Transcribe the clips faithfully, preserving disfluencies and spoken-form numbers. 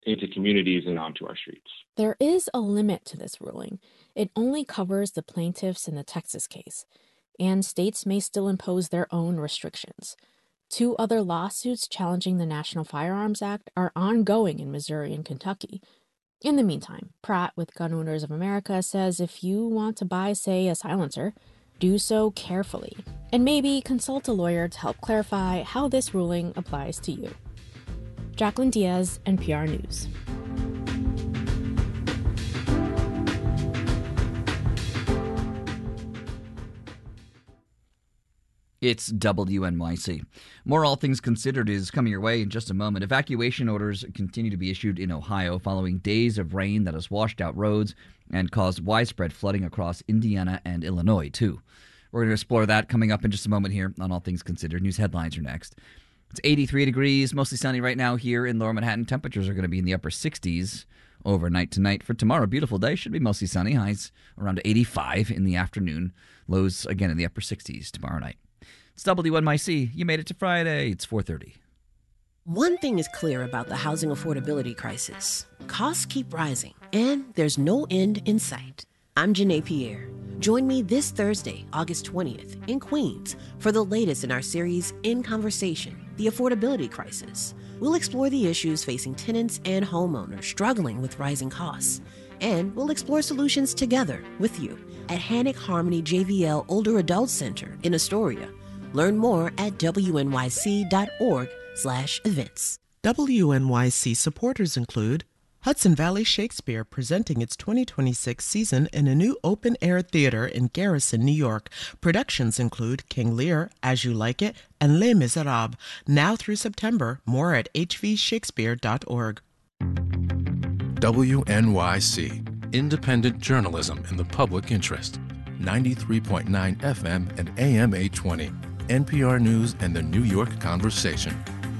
into communities and onto our streets. There is a limit to this ruling. It only covers the plaintiffs in the Texas case, and states may still impose their own restrictions. Two other lawsuits challenging the National Firearms Act are ongoing in Missouri and Kentucky. In the meantime, Pratt with Gun Owners of America says if you want to buy, say, a silencer, do so carefully, and maybe consult a lawyer to help clarify how this ruling applies to you. Jacqueline Diaz, N P R News. It's W N Y C. More All Things Considered is coming your way in just a moment. Evacuation orders continue to be issued in Ohio following days of rain that has washed out roads and caused widespread flooding across Indiana and Illinois, too. We're going to explore that coming up in just a moment here on All Things Considered. News headlines are next. It's eighty-three degrees, mostly sunny right now here in Lower Manhattan. Temperatures are going to be in the upper sixties overnight tonight. For tomorrow, beautiful day. Should be mostly sunny. Highs around eighty-five in the afternoon. Lows again in the upper sixties tomorrow night. It's W N Y C. You made it to Friday. It's four thirty. One thing is clear about the housing affordability crisis. Costs keep rising, and there's no end in sight. I'm Janae Pierre. Join me this Thursday, August twentieth, in Queens for the latest in our series, In Conversation, The Affordability Crisis. We'll explore the issues facing tenants and homeowners struggling with rising costs. And we'll explore solutions together with you at Hannock Harmony J V L Older Adult Center in Astoria. Learn more at W N Y C dot org slash events. W N Y C supporters include Hudson Valley Shakespeare presenting its twenty twenty-six season in a new open-air theater in Garrison, New York. Productions include King Lear, As You Like It, and Les Miserables. Now through September. More at H V shakespeare dot org. W N Y C, independent journalism in the public interest. ninety-three point nine F M and A M eight twenty. N P R News and the New York Conversation.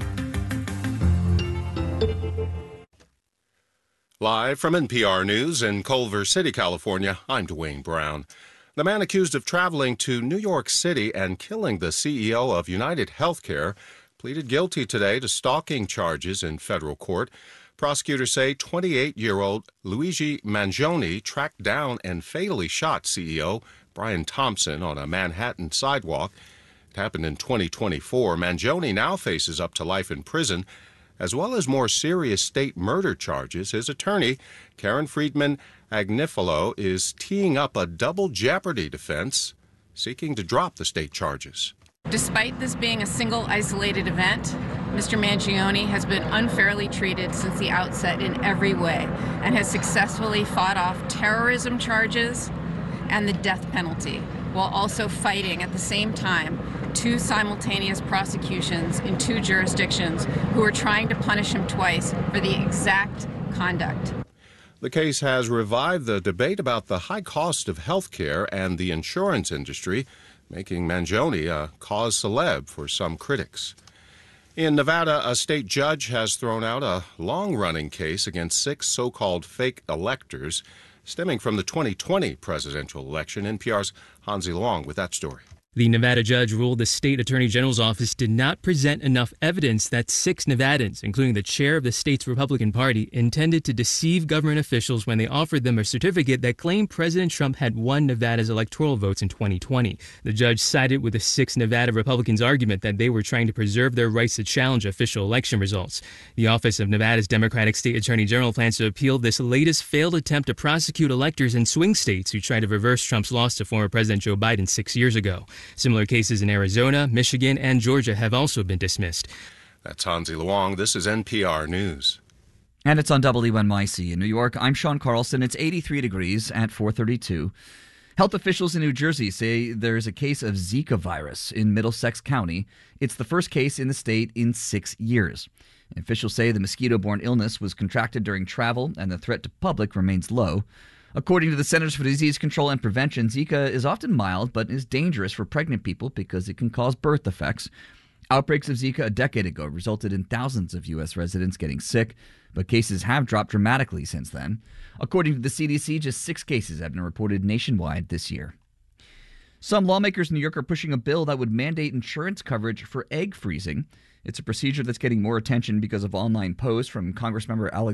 Live from N P R News in Culver City, California, I'm Dwayne Brown. The man accused of traveling to New York City and killing the C E O of United Healthcare pleaded guilty today to stalking charges in federal court. Prosecutors say twenty-eight-year-old Luigi Mangione tracked down and fatally shot C E O Brian Thompson on a Manhattan sidewalk. It happened in twenty twenty-four. Mangione now faces up to life in prison, as well as more serious state murder charges. His attorney, Karen Friedman Agnifilo, is teeing up a double jeopardy defense, seeking to drop the state charges. Despite this being a single isolated event, Mister Mangione has been unfairly treated since the outset in every way and has successfully fought off terrorism charges and the death penalty, while also fighting at the same time two simultaneous prosecutions in two jurisdictions who are trying to punish him twice for the exact conduct. The case has revived the debate about the high cost of health care and the insurance industry, making Mangione a cause célèbre for some critics. In Nevada, a state judge has thrown out a long-running case against six so-called fake electors stemming from the twenty twenty presidential election. N P R's Hansi Luong with that story. The Nevada judge ruled the state attorney general's office did not present enough evidence that six Nevadans, including the chair of the state's Republican Party, intended to deceive government officials when they offered them a certificate that claimed President Trump had won Nevada's electoral votes in twenty twenty. The judge sided with the six Nevada Republicans' argument that they were trying to preserve their rights to challenge official election results. The Office of Nevada's Democratic State Attorney General plans to appeal this latest failed attempt to prosecute electors in swing states who tried to reverse Trump's loss to former President Joe Biden six years ago. Similar cases in Arizona, Michigan, and Georgia have also been dismissed. That's Hansi Luong. This is N P R News. And it's on W N Y C in New York. I'm Sean Carlson. It's eighty-three degrees at four thirty-two. Health officials in New Jersey say there's a case of Zika virus in Middlesex County. It's the first case in the state in six years. Officials say the mosquito-borne illness was contracted during travel and the threat to public remains low. According to the Centers for Disease Control and Prevention, Zika is often mild but is dangerous for pregnant people because it can cause birth defects. Outbreaks of Zika a decade ago resulted in thousands of U S residents getting sick, but cases have dropped dramatically since then. According to the C D C, just six cases have been reported nationwide this year. Some lawmakers in New York are pushing a bill that would mandate insurance coverage for egg freezing. It's a procedure that's getting more attention because of online posts from Congressmember Alex